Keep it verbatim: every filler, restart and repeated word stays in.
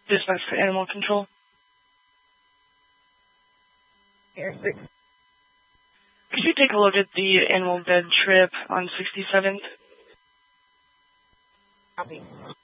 Dispatch for animal control. Here, six. Could you take a look at the animal bed trip on sixty-seventh? Copy.